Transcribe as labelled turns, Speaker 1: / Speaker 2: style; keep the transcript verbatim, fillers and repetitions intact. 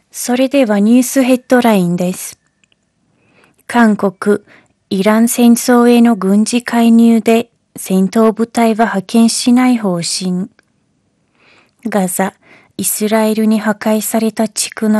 Speaker 1: それではニュースヘッドラインです。韓国、イラン戦争への軍事介入で戦闘部隊は派遣しない方針。ガザ、イスラエルに破壊された地区の